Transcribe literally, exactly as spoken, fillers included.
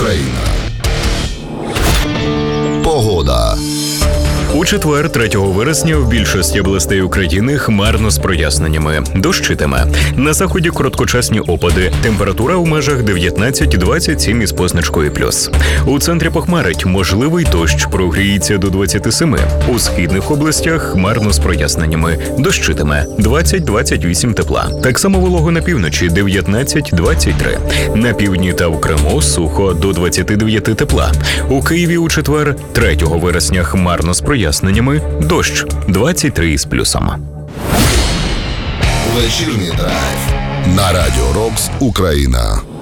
Україна. Погода. У четвер, третього вересня, в більшості областей України хмарно з проясненнями. Дощитиме. На заході короткочасні опади. Температура у межах дев'ятнадцять двадцять сім із позначкою плюс. У центрі похмарить. Можливий дощ, прогріється до двадцяти семи. У східних областях хмарно з проясненнями. Дощитиме. двадцять двадцять вісім тепла. Так само волого на півночі дев'ятнадцять двадцять три. На півдні та в Криму сухо до двадцяти дев'яти тепла. У Києві у четвер, третього вересня, хмарно з проясненнями. Ясненнями дощ двадцять три із плюсом. Вечірній драйв на Радіо Рокс Україна.